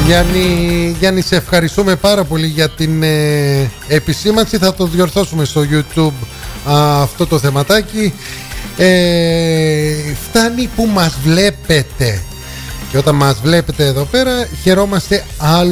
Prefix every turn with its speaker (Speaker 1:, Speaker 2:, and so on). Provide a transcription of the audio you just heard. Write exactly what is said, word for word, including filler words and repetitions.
Speaker 1: Γιάννη, Γιάννη, σε ευχαριστούμε πάρα πολύ για την ε, επισήμανση. Θα το διορθώσουμε στο YouTube α, αυτό το θεματάκι. ε, Φτάνει που μας βλέπετε. Και όταν μας βλέπετε εδώ πέρα χαιρόμαστε άλλο